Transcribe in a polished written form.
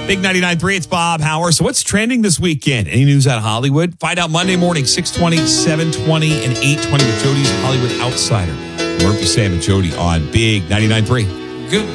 Big 99.3, it's Bob Howard. So what's trending this weekend? Any news out of Hollywood? Find out Monday morning, 6:20, 7:20, and 8:20 with Jody's Hollywood Outsider. Murphy, Sam, and Jody on Big 99.3. Good